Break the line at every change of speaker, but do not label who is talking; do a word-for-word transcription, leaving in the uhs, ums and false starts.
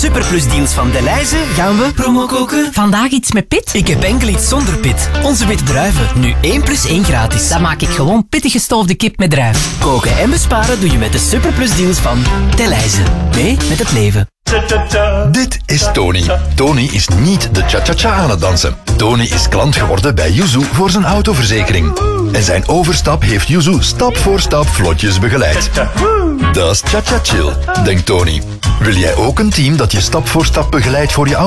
Superplus deals van Delhaize gaan we promo koken.
Vandaag iets met pit?
Ik heb enkel iets zonder pit. Onze witte druiven. Nu één plus één gratis.
Dan maak ik gewoon pittig gestoofde kip met druif.
Koken en besparen doe je met de Superplus deals van Delhaize. Mee met het leven.
Dit is Tony. Tony is niet de cha-cha-cha aan het dansen. Tony is klant geworden bij Yuzu voor zijn autoverzekering. En zijn overstap heeft Yuzu stap voor stap vlotjes begeleid. Dat is cha-cha-chill, denkt Tony. Wil jij ook een team dat je stap voor stap begeleidt voor je auto?